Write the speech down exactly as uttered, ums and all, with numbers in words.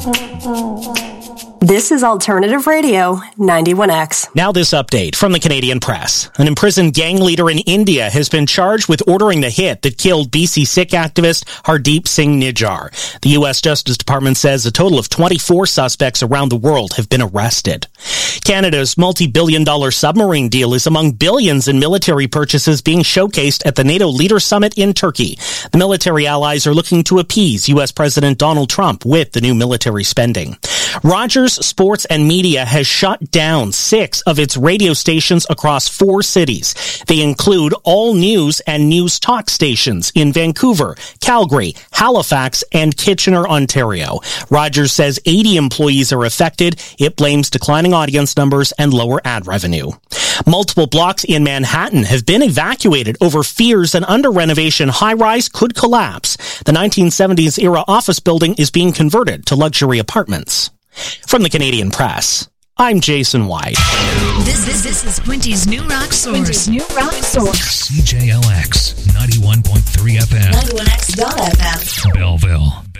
This is Alternative Radio, ninety-one X. Now this update from the Canadian Press. An imprisoned gang leader in India has been charged with ordering the hit that killed B C Sikh activist Hardeep Singh Nijjar. The U S Justice Department says a total of twenty-four suspects around the world have been arrested. Canada's multi-billion dollar submarine deal is among billions in military purchases being showcased at the NATO Leaders Summit in Turkey. The military allies are looking to appease U S President Donald Trump with the new military spending. Rogers Sports and Media has shut down six of its radio stations across four cities. They include all news and news talk stations in Vancouver, Calgary, Halifax, and Kitchener, Ontario. Rogers says eighty employees are affected. It blames declining audience numbers and lower ad revenue. Multiple blocks in Manhattan have been evacuated over fears an under-renovation high-rise could collapse. The nineteen seventies era office building is being converted to luxury apartments. From the Canadian Press, I'm Jason White. This, this, this is Quinty's New Rock Source. Quinty's New Rock Source. C J L X ninety-one point three F M. ninety-one X dot F M. Belleville.